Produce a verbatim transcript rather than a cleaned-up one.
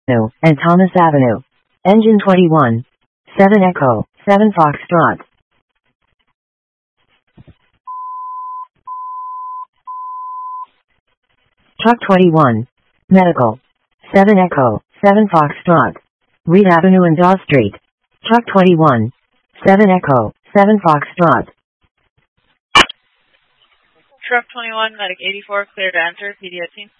and Thomas Avenue. Engine twenty-one. seven Echo, seven Foxtrot. Truck twenty-one. Medical. seven Echo, seven Foxtrot. Reed Avenue and Daw Street. Truck twenty-one. seven Echo, seven Foxtrot. Truck twenty-one, Medic eighty-four, clear to enter, P D fifteen.